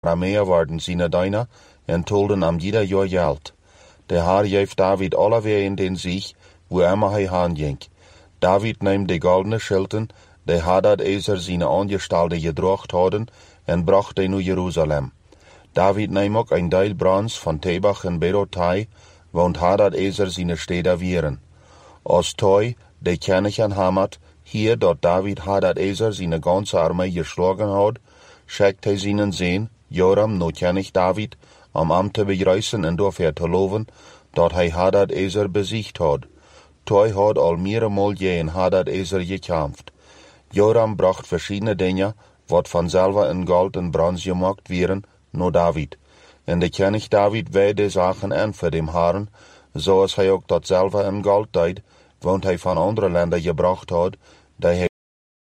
Arameer worden sine deiner en tolden am jeder jaar geld. De Herr geeft David alle weer in den zich, wo immer hij haanging. David neemt de goldene schilten, de Hadad-Ezer sine aangestalde gedroogd hadden, en bracht die naar Jeruzalem. David neemt ook een deel brons van Tebach en Berotai, want Hadad-Ezer sine steden vieren. Als Toi, de kennigen Hamat, hier dat David Hadad-Ezer sine ganze armee geslagen had, schickt hij zijn zoon, Joram, naar koning David, om hem te begrijzen en daarvoor te loven, dat hij Hadad-Ezer besiegt had. Toi had al meermaal tegen Hadad-Ezer gekämpft. Joram bracht verschillende dingen, wat vanzelf in goud en brons gemaakt werden, naar David. En de koning David wees de zaken aan voor dem Herren, zoals hij ook datzelfde in goud deed, want hij van andere landen gebracht had, die hij